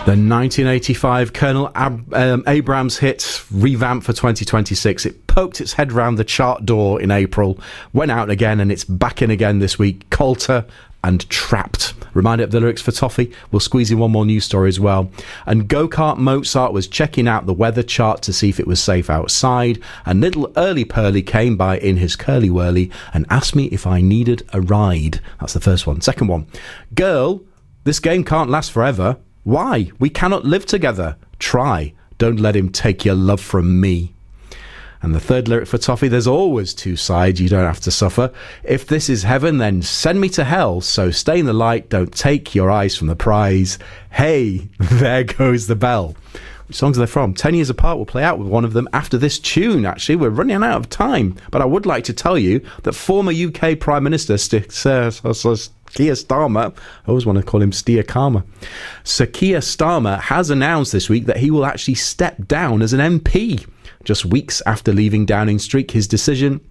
The 1985 Colonel Abrams hit, revamped for 2026. It poked its head round the chart door in April, went out again, and it's back in again this week. Coulter and Trapped. Reminder of the lyrics for Toffee. We'll squeeze in one more news story as well. And Go-Kart Mozart was checking out the weather chart to see if it was safe outside, and little Early Pearly came by in his curly whirly and asked me if I needed a ride. That's the first one. Second one. Girl, this game can't last forever. Why? We cannot live together. Try. Don't let him take your love from me. And the third lyric for Toffee, there's always two sides, you don't have to suffer. If this is heaven, then send me to hell. So stay in the light, don't take your eyes from the prize. Hey, there goes the bell. Which songs are they from? 10 Years Apart will play out with one of them after this tune, actually. We're running out of time. But I would like to tell you that former UK Prime Minister Keir Starmer, I always want to call him Sir Keir Starmer has announced this week that he will actually step down as an MP. Just weeks after leaving Downing Street, his decision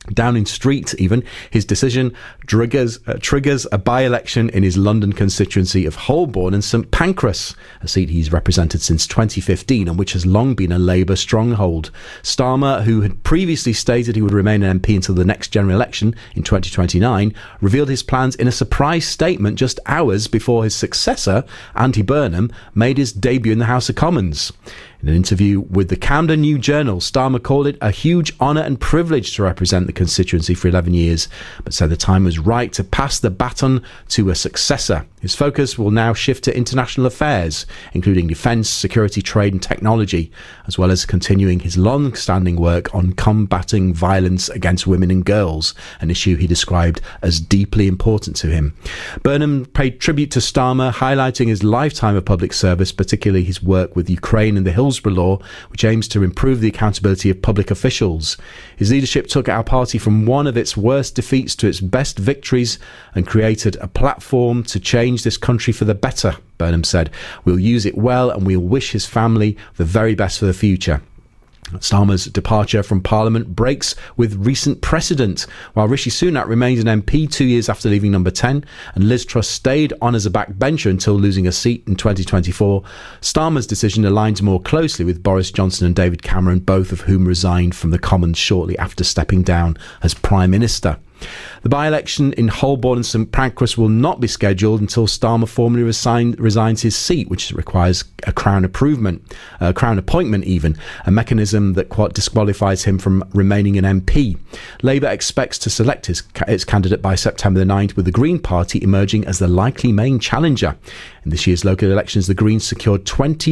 triggers a by-election in his London constituency of Holborn and St Pancras, a seat he's represented since 2015 and which has long been a Labour stronghold. Starmer, who had previously stated he would remain an MP until the next general election in 2029, revealed his plans in a surprise statement just hours before his successor, Andy Burnham, made his debut in the House of Commons. In an interview with the Camden New Journal, Starmer called it a huge honour and privilege to represent the constituency for 11 years, but said the time was right to pass the baton to a successor. His focus will now shift to international affairs, including defence, security, trade and technology, as well as continuing his long-standing work on combating violence against women and girls, an issue he described as deeply important to him. Burnham paid tribute to Starmer, highlighting his lifetime of public service, particularly his work with Ukraine and the Hillsborough Law, which aims to improve the accountability of public officials. His leadership took our party from one of its worst defeats to its best victories and created a platform to change this country for the better, Burnham said. We'll use it well and we'll wish his family the very best for the future. Starmer's departure from Parliament breaks with recent precedent. While Rishi Sunak remained an MP 2 years after leaving Number 10, and Liz Truss stayed on as a backbencher until losing a seat in 2024, Starmer's decision aligns more closely with Boris Johnson and David Cameron, both of whom resigned from the Commons shortly after stepping down as Prime Minister. The by-election in Holborn and St Pancras will not be scheduled until Starmer formally resigns his seat, which requires a Crown appointment even, a mechanism that disqualifies him from remaining an MP. Labour expects to select its candidate by September the 9th, with the Green Party emerging as the likely main challenger. In this year's local elections, the Greens secured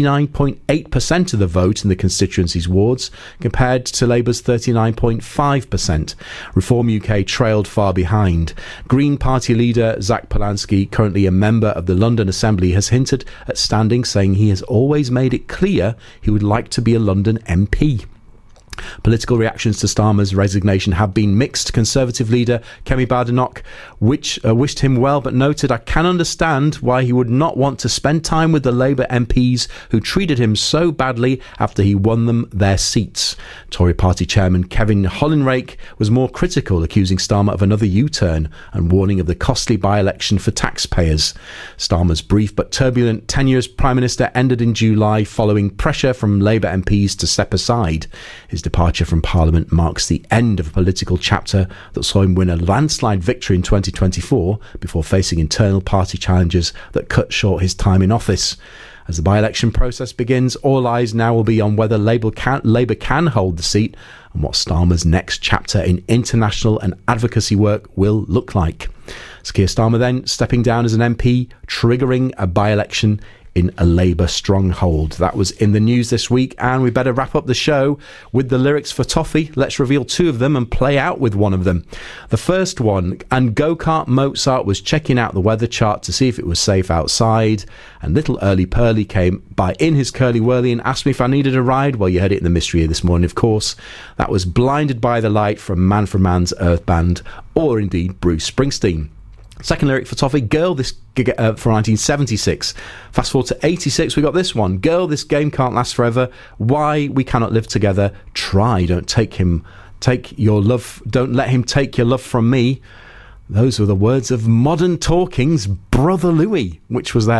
29.8% of the vote in the constituency's wards, compared to Labour's 39.5%. Reform UK trailed far behind. Green Party leader Zach Polanski, currently a member of the London Assembly, has hinted at standing, saying he has always made it clear he would like to be a London MP. Political reactions to Starmer's resignation have been mixed. Conservative leader Kemi Badenoch wished him well, but noted, I can understand why he would not want to spend time with the Labour MPs who treated him so badly after he won them their seats. Tory party chairman Kevin Hollinrake was more critical, accusing Starmer of another U-turn and warning of the costly by-election for taxpayers. Starmer's brief but turbulent tenure as Prime Minister ended in July following pressure from Labour MPs to step aside. His departure from Parliament marks the end of a political chapter that saw him win a landslide victory in 2024 before facing internal party challenges that cut short his time in office. As the by-election process begins, all eyes now will be on whether Labour can hold the seat and what Starmer's next chapter in international and advocacy work will look like. Keir Starmer then stepping down as an MP, triggering a by-election in a Labour stronghold. That was in the news this week, and we better wrap up the show with the lyrics for Toffee. Let's reveal two of them and play out with one of them. The first one, and Go-Kart Mozart was checking out the weather chart to see if it was safe outside, and little Early Pearly came by in his curly whirly and asked me if I needed a ride. Well, you heard it in the mystery this morning, of course. That was Blinded by the Light from Man from Man's Earth Band, or indeed Bruce Springsteen. Second lyric for Toffee, Girl, this from 1976. Fast forward to 86, we got this one. Girl, this game can't last forever. Why we cannot live together. Try, don't let him take your love from me. Those were the words of Modern Talking's Brother Louie, which was their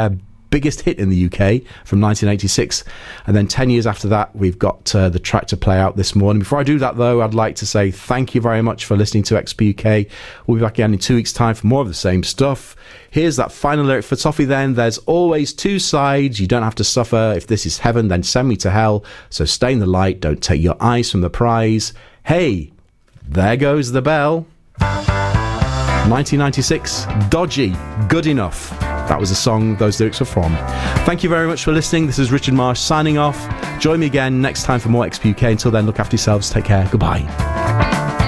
biggest hit in the UK from 1986. And then 10 years after that, we've got the track to play out this morning. Before I do that, though, I'd like to say thank you very much for listening to XPUK. We'll be back again in 2 weeks' time for more of the same stuff. Here's that final lyric for Toffee then. There's always two sides. You don't have to suffer. If this is heaven, then send me to hell. So stay in the light. Don't take your eyes from the prize. Hey, there goes the bell. 1996, Dodgy, Good Enough. That was the song those lyrics were from. Thank you very much for listening. This is Richard Marsh signing off. Join me again next time for more XPUK. Until then, look after yourselves. Take care. Goodbye.